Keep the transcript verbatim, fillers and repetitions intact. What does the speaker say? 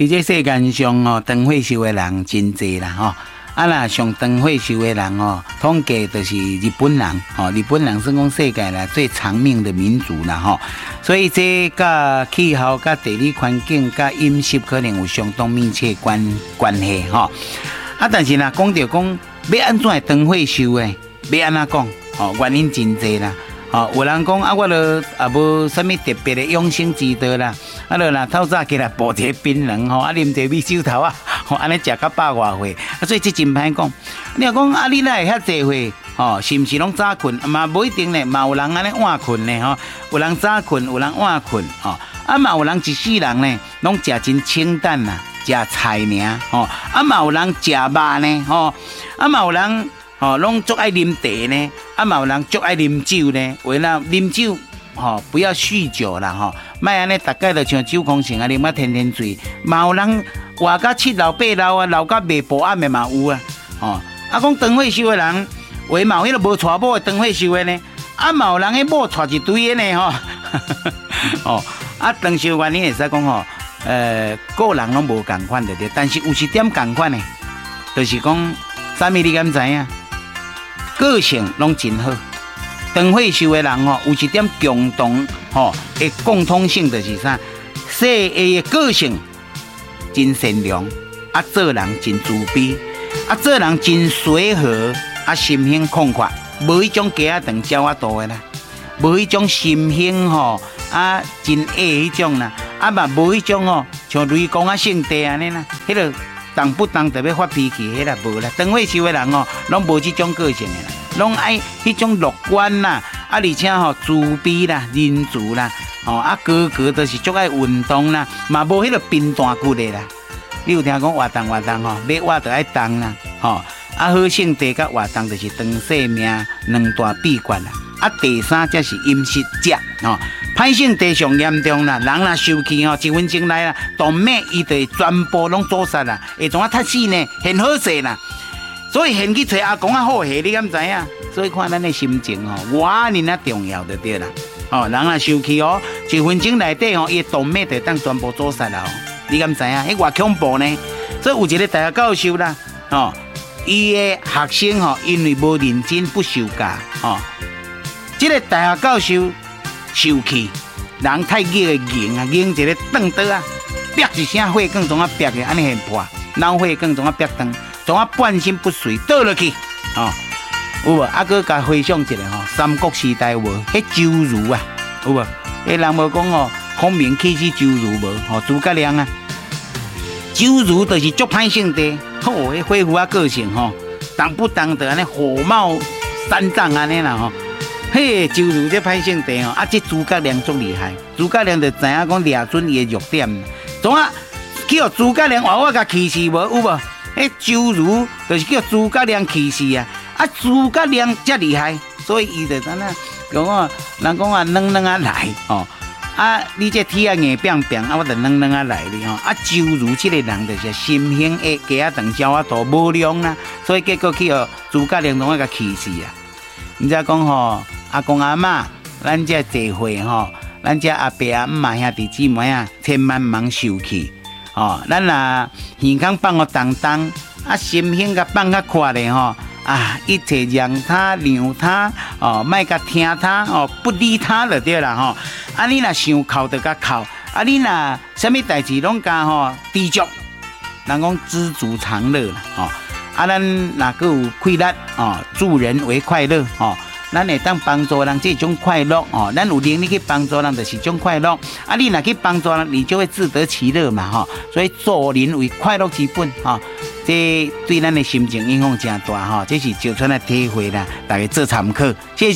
伫这世间上哦，长退休的人真济啦吼。啊啦，上长退休的人哦，统计就是日本人哦，日本人算讲世界啦最长命的民族啦吼。所以这甲气候、甲地理环境、甲饮食可能有相当密切关关系吼。啊，但是啦，讲到讲要安怎会长退休的，要安怎讲？哦，原因真济啦。哦，有人讲啊，我著也无啥物特别的养生之道啦，啊，著啦透早起来煲一个槟榔吼，啊，啉一个米酒头啊，吼，安尼食到百外岁，啊，所以这真歹讲。你若讲啊，你哪会遐济岁？吼，是毋是拢早困？嘛无一定呢，嘛有人安尼晚困呢，吼，有人早困，有人晚困，吼，啊，嘛有人一世人呢，拢食真清淡啦，食菜尔，吼，啊，嘛有人食肉呢，吼，啊，嘛有人。哦，拢足爱啉茶呢，啊，嘛有人足爱啉酒呢。为了啉酒，吼、哦，不要酗酒啦，吼、哦，莫安尼，大概就像酒空城啊，啉啊天天醉。嘛有人活到七老八老啊，老到未饱暗的嘛有啊，哦，啊，讲长退休的人，为嘛有迄个无娶某的长退休的呢？啊，嘛有人迄某娶一堆的呢，吼、哦，哦，啊，长寿原因会使讲吼，呃，个人拢无共款的对，但是有一点共款的，就是讲啥物你敢知影？个性拢真好，长退休的人吼，有一点共同吼的共通性就是啥？细个的个性真善良，啊做人真自卑，啊做人真随和，啊心胸宽阔，无迄种鸡仔肠鸟仔肚的啦，无迄种心胸吼啊真矮迄种啦，啊嘛无迄种吼像雷公啊性地安尼啦，迄个。动不动特别发脾气，迄个无啦。长退休的人哦，拢无这种个性的啦，拢爱迄种乐观啦，啊，而且吼、哦、自卑啦、仁慈啦，哦啊，个个都是足爱运动啦，嘛无迄个冰弹骨的啦。你有听讲活动活动吼，要活就爱动啦，吼、哦、啊，好性地甲活动就是长寿命两大秘诀啦。啊，第三才是饮食食哦。歹性地上严重啦，人若受气吼，一分钟内啦，动脉伊就全部拢阻塞啦，会怎啊脱死呢？现好势啦，所以现去找阿公啊好下，你敢知影？所以看咱的心情吼，哇，你那重要就对啦。哦，人若受气哦，一分钟内底吼，伊动脉就当全部阻塞啦。你敢知影？迄偌恐怖呢？所以有一个大学教授啦，哦，伊的学生吼，因为无认真不受教，哦，这个大学教授。受气，人太热的硬啊，硬一个凳刀啊，啪一声血管从啊啪去，安尼现破，脑血管从啊啪断，从啊半身不遂倒落去，哦，有无？啊，搁甲回想一下吼，三国时代有无？迄周瑜啊，有无？迄人无讲哦，孔明气死周瑜无？吼，诸葛亮啊，周瑜就是足歹性地，吼，迄恢复啊个性吼，动不动就安尼火冒三丈安尼啦吼。嘿，周瑜这歹性地哦，啊，这诸葛亮足厉害。诸葛亮就知影讲掠准伊的弱点，怎啊叫诸葛亮话我甲气死无？有无？迄周瑜就是叫诸葛亮气死啊！啊，诸葛亮遮厉害，所以伊就怎啊讲哦，人讲啊，软软啊来哦。啊，你这铁啊硬扁扁，啊，我就软软啊来哩吼。啊，周瑜这个人就是心胸矮，鸡仔肠鸟仔肚无良啦，所以结果去哦，诸葛亮拢啊甲气死啊！毋知讲吼。阿公阿嬷，咱这聚会吼，咱这阿伯阿嬷兄弟姊妹啊，千万莫受气哦。咱若耳孔放个当当，啊心胸甲放较宽咧吼，啊一切让他让他哦，莫甲听他哦，不理他就对啦吼。啊你若想哭就甲哭，啊你若啥物代志拢甲吼知足，人讲知足常乐啦吼。啊咱若个有快乐哦，助人为快乐哦。咱会当帮助人，这种快乐哦。咱有能力去帮助人，就是种快乐。啊，你若去帮助人，你就会自得其乐嘛，哈。所以助人为快乐之本，哈。这对咱的心情影响真大，哈。这是就出来体会啦，大家做参考。谢谢。